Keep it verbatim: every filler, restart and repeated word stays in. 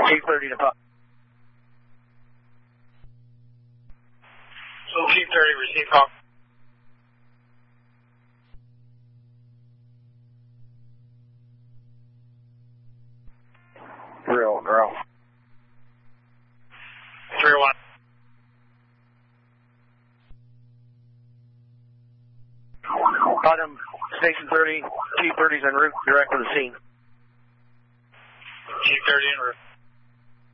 T thirty to pop. So T thirty, receive call. Drill, drill. three oh one. Got him, Station thirty, T thirty's en route direct to the scene. T thirty en route.